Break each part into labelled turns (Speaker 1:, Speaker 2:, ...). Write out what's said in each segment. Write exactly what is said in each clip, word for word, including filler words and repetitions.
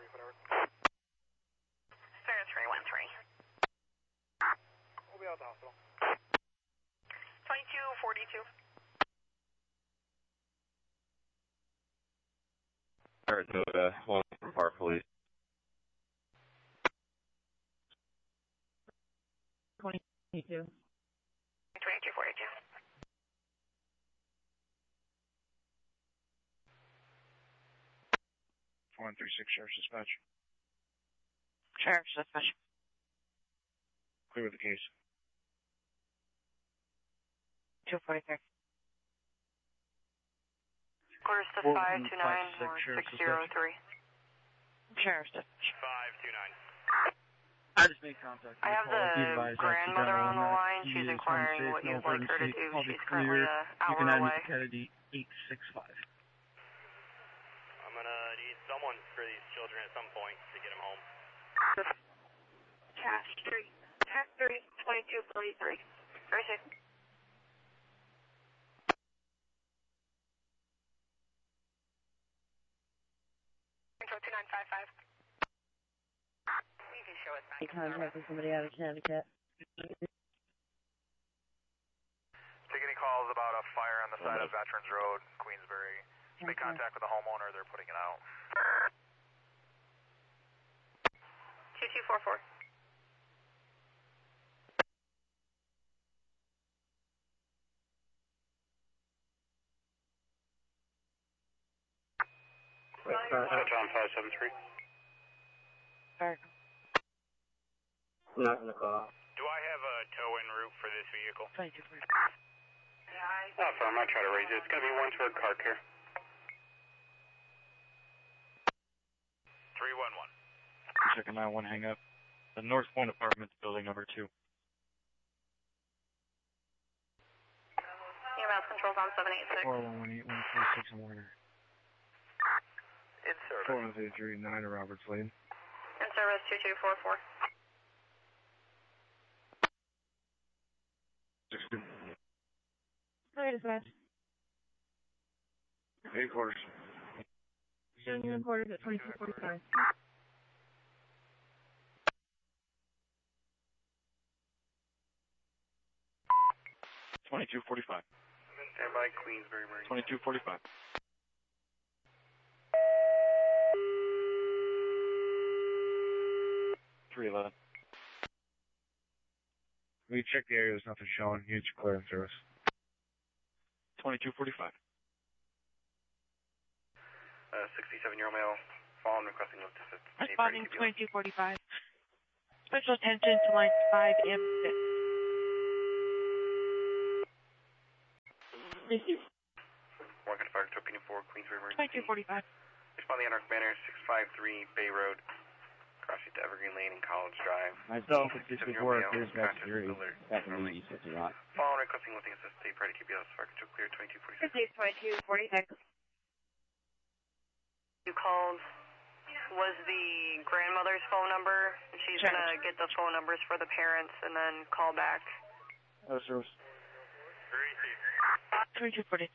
Speaker 1: Sir three one three.
Speaker 2: We'll be out of the hospital.
Speaker 1: twenty-two forty-two.
Speaker 3: Saratoga, one from Park Police.
Speaker 4: twenty-two.
Speaker 1: twenty-two forty-two.
Speaker 2: one three six, Sheriff's Dispatch.
Speaker 1: Sheriff's Dispatch.
Speaker 2: Clear with the case.
Speaker 1: two forty-three. Quarters to five two nine or six zero three. Sheriff's Dispatch.
Speaker 5: five two nine.
Speaker 4: I just made contact.
Speaker 1: I have the grandmother on the line. She's inquiring what you'd like her to do. She's currently an hour away.
Speaker 4: Kennedy eight six five.
Speaker 5: I'm gonna need someone for these children at some point to get them home.
Speaker 1: Cash three. Cash three. twenty-two forty-three. Very safe. Control two nine five five. You can show us back.
Speaker 4: Contacting somebody out of Connecticut.
Speaker 2: Take any calls about a fire on the side of Veterans Road, Queensbury. Make contact with the homeowner. They're putting it out.
Speaker 1: two two four four.
Speaker 5: John five seven three.
Speaker 3: Not in the call.
Speaker 5: Do I have a tow-in route for this vehicle?
Speaker 4: twenty-two forty.
Speaker 5: No, sir, I'm not trying to raise it. It's going to be one toward car care. three one one.
Speaker 2: Checking nine one hang up. The North Point Apartments, building number two.
Speaker 1: E M S controls on seven eight six.
Speaker 2: four one one eight one four six in Warner.
Speaker 5: In service.
Speaker 2: four one three three nine to Roberts Lane.
Speaker 1: In service two two four four.
Speaker 2: six two.
Speaker 4: Hi, dispatch.
Speaker 2: Eight quarters.
Speaker 4: Showing you in quarters at twenty-two forty-five.
Speaker 2: twenty-two forty-five.
Speaker 5: Stand by Queensbury Marine.
Speaker 2: twenty-two forty-five. three eleven. We checked the area, there's nothing showing. Units are clear in service. twenty-two forty-five.
Speaker 5: Uh, sixty-seven-year-old male, fallen, requesting lift assist.
Speaker 4: Responding twenty-two forty-five. Special attention to line five M six.
Speaker 5: One got fired, Topino four, Queensbury Marine.
Speaker 4: twenty-two forty-five.
Speaker 5: Responding on Arc Manor, six five three Bay Road, crossing to Evergreen Lane and College Drive.
Speaker 3: Myself, it's just before there's back security. Back in the east, it's a lot.
Speaker 5: Fallen, requesting lifting assist. Stay ready to keep you out of fire control clear, twenty-two forty-six.
Speaker 4: twenty-two forty-six.
Speaker 1: You called was the grandmother's phone number. She's
Speaker 4: Sure.
Speaker 1: gonna get the phone numbers for the parents and then call back.
Speaker 2: Oh, service.
Speaker 4: twenty-two forty.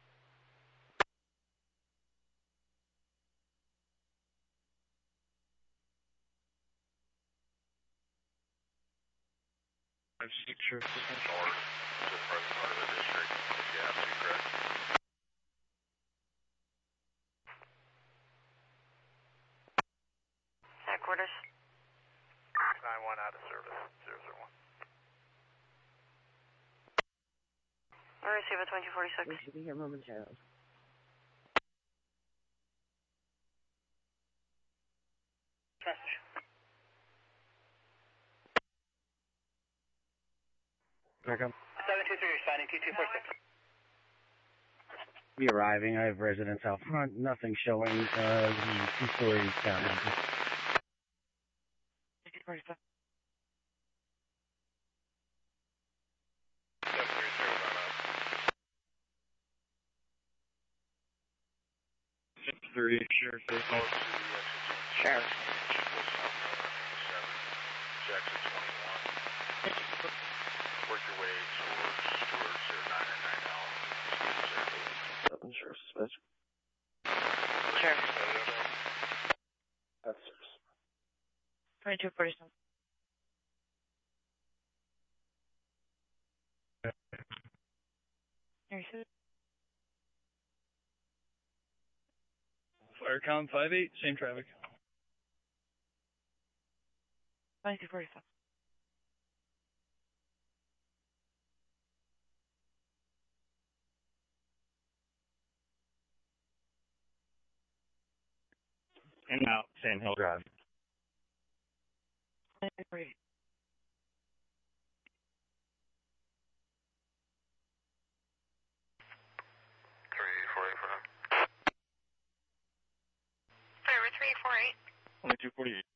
Speaker 2: I'm six sure.
Speaker 5: North, just present part of the district, if you have to, correct?
Speaker 1: Headquarters.
Speaker 5: nine one out of service, zero zero one.
Speaker 1: I receive a twenty forty-six.
Speaker 4: We should be here momentarily.
Speaker 5: Message.
Speaker 2: Back up.
Speaker 5: seven two three, responding two two four six.
Speaker 3: We arriving. I have residents out front. Nothing showing. Uh, two stories down.
Speaker 4: twenty-two forty-five.
Speaker 5: seven three zero on up.
Speaker 2: six three, sure.
Speaker 4: Sheriff.
Speaker 5: Jackson twenty-one. Work your way towards Stewart's or nine and nine L.
Speaker 3: Up in Sheriff's Dispatch.
Speaker 4: Sheriff.
Speaker 3: That's
Speaker 4: twenty-two forty-seven.
Speaker 6: Firecom five eight, same traffic.
Speaker 4: twenty-two forty-seven.
Speaker 3: In and out, Sand Hill Drive.
Speaker 4: twenty-two forty-eight.
Speaker 5: three four eight for now.
Speaker 1: Driver three four eight.
Speaker 6: twenty-two forty-eight.